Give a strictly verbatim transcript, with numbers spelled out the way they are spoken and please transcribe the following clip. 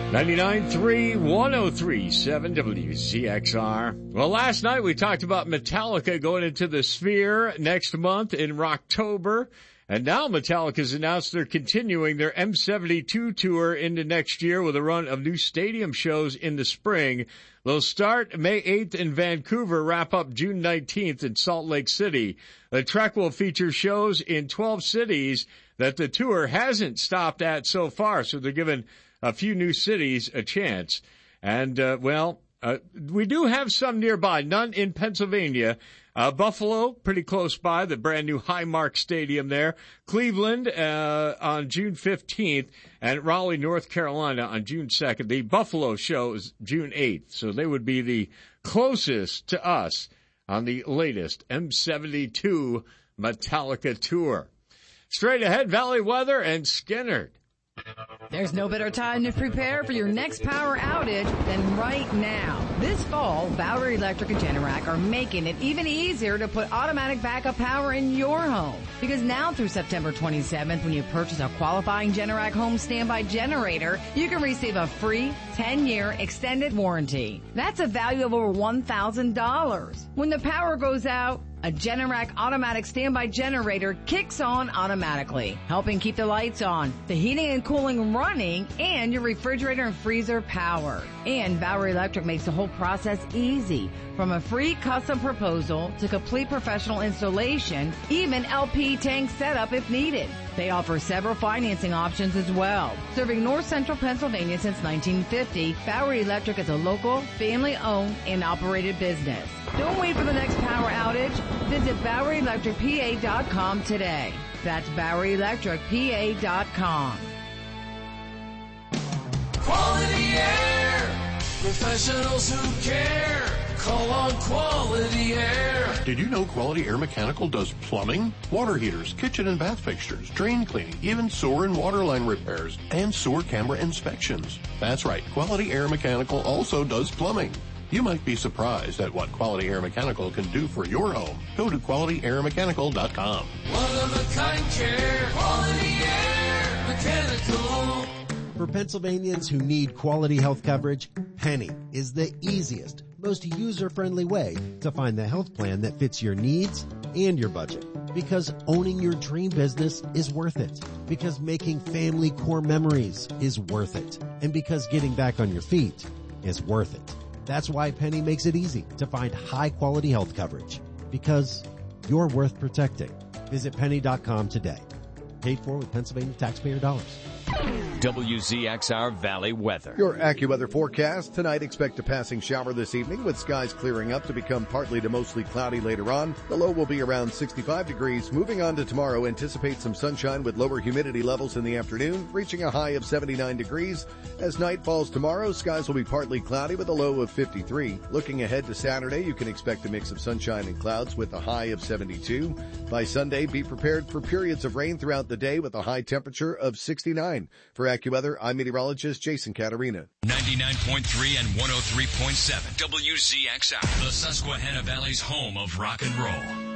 ninety-nine point three, one oh three point seven W Z X R. Well, last night we talked about Metallica going into the Sphere next month in Rocktober. And now Metallica's announced they're continuing their M seventy-two tour into next year with a run of new stadium shows in the spring. They'll start May eighth in Vancouver, wrap up June nineteenth in Salt Lake City. The trek will feature shows in twelve cities that the tour hasn't stopped at so far, so they're giving a few new cities a chance. And, uh, well, uh, we do have some nearby, none in Pennsylvania. Uh, Buffalo, pretty close by, the brand new Highmark Stadium there. Cleveland, uh, on June fifteenth, and Raleigh, North Carolina on June second. The Buffalo show is June eighth, so they would be the closest to us on the latest M seventy-two Metallica tour. Straight ahead, Valley weather and Skinnerd. There's no better time to prepare for your next power outage than right now. This fall, Bowery Electric and Generac are making it even easier to put automatic backup power in your home. Because now through September twenty-seventh, when you purchase a qualifying Generac home standby generator, you can receive a free ten-year extended warranty. That's a value of over one thousand dollars. When the power goes out, a Generac automatic standby generator kicks on automatically, helping keep the lights on, the heating and cooling running, and your refrigerator and freezer powered. And Bowery Electric makes the whole process easy, from a free custom proposal to complete professional installation, even L P tank setup if needed. They offer several financing options as well. Serving North Central Pennsylvania since nineteen fifty, Bowery Electric is a local, family-owned and operated business. Don't wait for the next power outage. Visit Bowery Electric P A dot com today. That's Bowery Electric P A dot com. Quality Air, professionals who care. Call on Quality Air. Did you know Quality Air Mechanical does plumbing, water heaters, kitchen and bath fixtures, drain cleaning, even sewer and water line repairs, and sewer camera inspections? That's right, Quality Air Mechanical also does plumbing. You might be surprised at what Quality Air Mechanical can do for your home. Go to quality air mechanical dot com. One of a kind care. Quality Air Mechanical. For Pennsylvanians who need quality health coverage, Penny is the easiest, most user-friendly way to find the health plan that fits your needs and your budget. Because owning your dream business is worth it. Because making family core memories is worth it. And because getting back on your feet is worth it. That's why Penny makes it easy to find high-quality health coverage. Because you're worth protecting. Visit penny dot com today. Paid for with Pennsylvania taxpayer dollars. W Z X R Valley weather. Your AccuWeather forecast. Tonight, expect a passing shower this evening with skies clearing up to become partly to mostly cloudy later on. The low will be around sixty-five degrees. Moving on to tomorrow, anticipate some sunshine with lower humidity levels in the afternoon, reaching a high of seventy-nine degrees. As night falls tomorrow, skies will be partly cloudy with a low of fifty-three. Looking ahead to Saturday, you can expect a mix of sunshine and clouds with a high of seventy-two. By Sunday, be prepared for periods of rain throughout the day with a high temperature of sixty-nine. For AccuWeather, I'm meteorologist Jason Caterina. ninety-nine point three and one oh three point seven W Z X R, the Susquehanna Valley's home of rock and roll.